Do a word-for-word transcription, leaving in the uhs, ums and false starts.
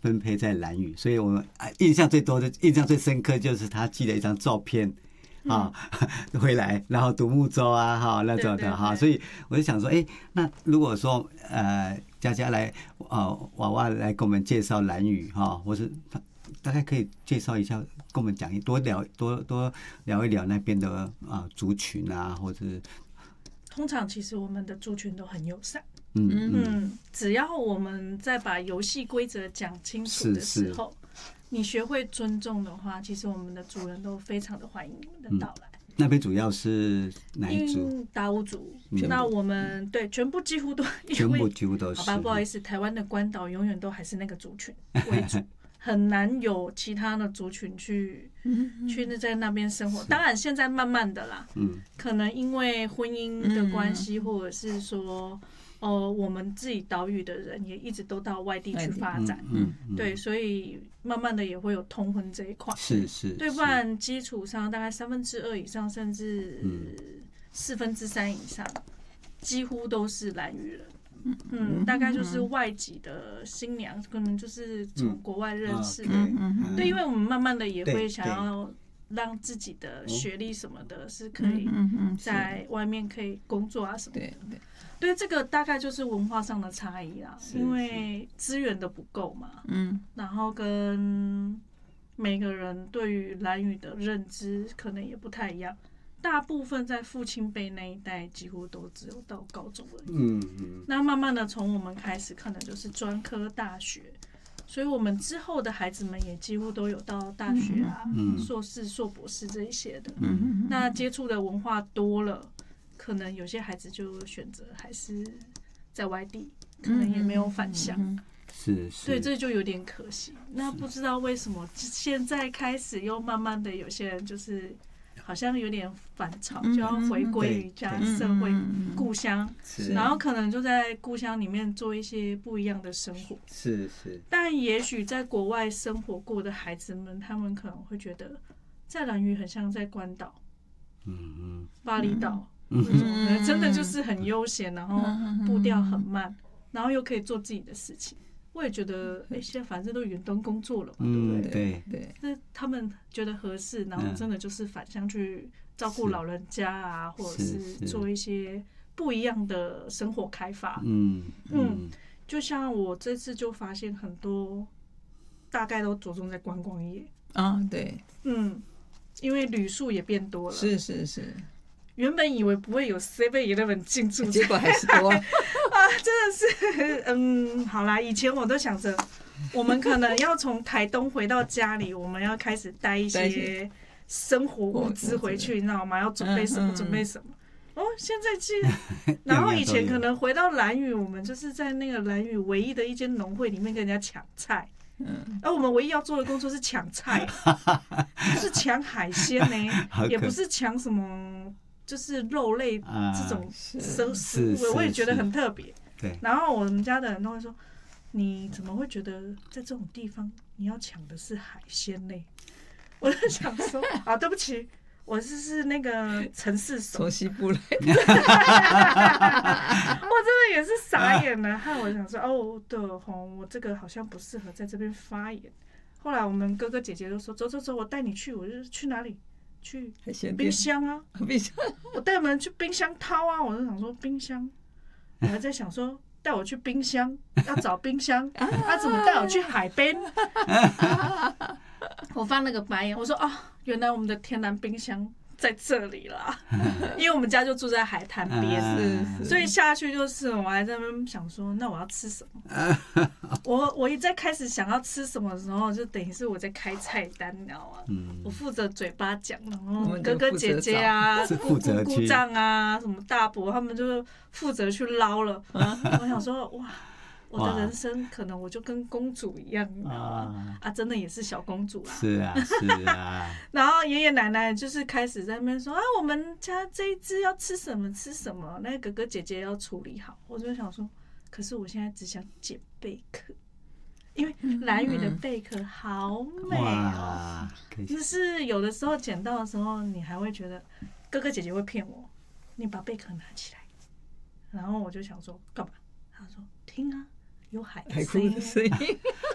分配在兰屿，所以我们印象最多的、印象最深刻就是他寄了一张照片。啊、嗯，回来，然后独木舟啊，哈那种的哈，所以我就想说，哎、欸，那如果说呃，佳佳来，呃，娃娃来给我们介绍兰屿哈，或是大概可以介绍一下，跟我们讲一多聊多多聊一聊那边的啊、呃、族群啊，或者通常其实我们的族群都很友善。 嗯嗯, 嗯，只要我们在把游戏规则讲清楚的时候。是是你学会尊重的话，其实我们的族人都非常的欢迎你们的到来。嗯、 那边主要是哪一族？ 达悟族。那我们对全部几乎都， 全部几乎都是。 好吧，不好意思，台湾的关岛永远都还是那个族群为主，很难有其他的族群去去在那边生活。当然，现在慢慢的啦，嗯，可能因为婚姻的关系，或者是说。呃，我们自己岛屿的人也一直都到外地去发展，嗯，嗯对，所以慢慢的也会有通婚这一块， 是是， 对，不然基础上大概三分之二以上，甚至四分之三以上，几乎都是兰屿人，嗯，大概就是外籍的新娘，可能就是从国外认识的人，嗯、对，因为我们慢慢的也会想要让自己的学历什么的是可以在外面可以工作啊什么的。对对对，这个大概就是文化上的差异啦，因为资源的不够嘛，嗯，然后跟每个人对于兰屿的认知可能也不太一样，大部分在父亲辈那一代几乎都只有到高中而已，嗯嗯，那慢慢的从我们开始，可能就是专科大学，所以我们之后的孩子们也几乎都有到大学啊、嗯、硕士、硕博士这一些的，嗯，那接触的文化多了。可能有些孩子就选择还是在外地，可能也没有返乡， 是是， 对，这就有点可惜。那不知道为什么现在开始又慢慢的有些人就是好像有点反潮，就要回归于家社会、故乡，然后可能就在故乡里面做一些不一样的生活。 是是， 但也许在国外生活过的孩子们，他们可能会觉得在兰屿很像在关岛，嗯嗯，巴厘岛。嗯，真的就是很悠闲，然后步调很慢，然后又可以做自己的事情。我也觉得，哎、欸，现在反正都远端工作了嘛， 嗯、 对不对？ 对对。 那他们觉得合适，然后真的就是返乡去照顾老人家啊，或者是做一些不一样的生活开发。嗯嗯，就像我这次就发现很多，大概都着重在观光业啊，对， 嗯，因为旅宿也变多了， 是是是。 原本以为不会有 seven eleven 进驻， 结果还是多啊！ 真的是，嗯，好啦，以前我都想着，我们可能要从台东回到家里，我们要开始带一些生活物资回去，你知道吗？要准备什么，准备什么。哦，现在既然，然后以前可能回到兰屿，我们就是在那个兰屿唯一的一间农会里面跟人家抢菜。嗯，而我们唯一要做的工作是抢菜，不是抢海鲜呢，也不是抢什么。就是肉类这种生食物，我也觉得很特别。 对， 然后我们家的人都会说：“你怎么会觉得在这种地方你要抢的是海鲜类？”我就想说：“啊，对不起，我是是那个城市手， 从西部来的。”我真的也是傻眼了。害我想说：“哦，对吼，我这个好像不适合在这边发言。”后来我们哥哥姐姐都说：“走走走，我带你去。”我就去哪里？去冰箱啊， 冰箱， 我带我们去冰箱掏啊，我就想说冰箱，我还在想说带我去冰箱，要找冰箱，他、啊、怎么带我去海边？我翻了个白眼，我说啊，原来我们的天然冰箱在这里啦，因为我们家就住在海滩边，是，所以下去就是我还在那边想说，那我要吃什么？我我一在开始想要吃什么的时候，就等于是我在开菜单，你知道吗？嗯，我负责嘴巴讲，然后哥哥姐姐啊、姑姑姑丈啊、什么大伯他们就负责去捞了。我想说，哇。我的人生可能我就跟公主一样，你知道吗？啊，真的也是小公主啦。 是啊，是啊。 然后爷爷奶奶就是开始在那边说啊，我们家这一只要吃什么吃什么，那哥哥姐姐要处理好。我就想说，可是我现在只想捡贝壳，因为兰屿的贝壳好美哦。就是有的时候捡到的时候，你还会觉得哥哥姐姐会骗我，你把贝壳拿起来，然后我就想说干嘛？他说听啊。有海的声音，